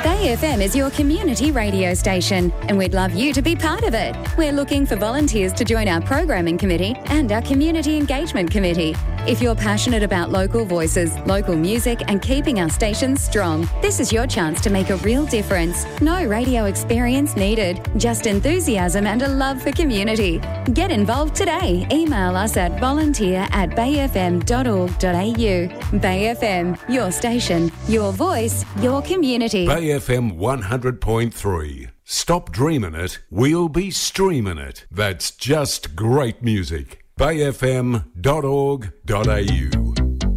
Bay FM is your community radio station, and we'd love you to be part of it. We're looking for volunteers to join our programming committee and our community engagement committee. If you're passionate about local voices, local music, and keeping our stations strong, this is your chance to make a real difference. No radio experience needed, just enthusiasm and a love for community. Get involved today. Email us at volunteer@bayfm.org.au. Bay FM, your station, your voice, your community. Bay FM 100.3. Stop dreaming it, we'll be streaming it. That's just great music. bayfm.org.au.